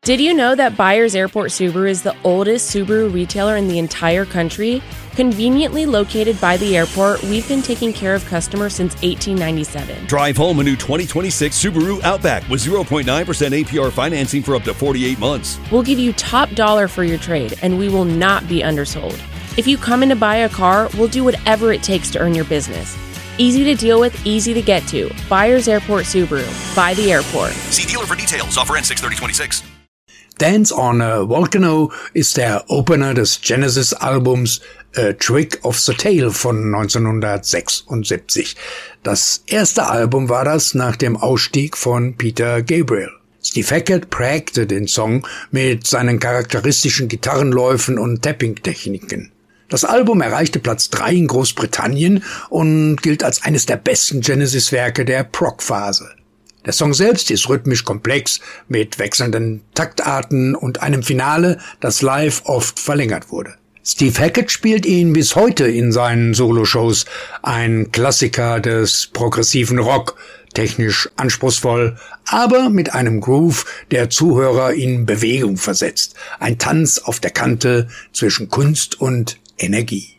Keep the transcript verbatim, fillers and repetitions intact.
Did you know that Byers Airport Subaru is the oldest Subaru retailer in the entire country? Conveniently located by the airport, we've been taking care of customers since eighteen ninety-seven. Drive home a new twenty twenty-six Subaru Outback with zero point nine percent A P R financing for up to forty-eight months. We'll give you top dollar for your trade, and we will not be undersold. If you come in to buy a car, we'll do whatever it takes to earn your business. Easy to deal with, easy to get to. Byers Airport Subaru. By the airport. See dealer for details. Offer ends six thirty twenty-six. Dance on a Volcano ist der Opener des Genesis-Albums A Trick of the Tail von neunzehnhundertsechsundsiebzig. Das erste Album war das nach dem Ausstieg von Peter Gabriel. Steve Hackett prägte den Song mit seinen charakteristischen Gitarrenläufen und Tapping-Techniken. Das Album erreichte Platz drei in Großbritannien und gilt als eines der besten Genesis-Werke der Prog-Phase. Der Song selbst ist rhythmisch komplex mit wechselnden Taktarten und einem Finale, das live oft verlängert wurde. Steve Hackett spielt ihn bis heute in seinen Soloshows, ein Klassiker des progressiven Rock, technisch anspruchsvoll, aber mit einem Groove, der Zuhörer in Bewegung versetzt, ein Tanz auf der Kante zwischen Kunst und Energie.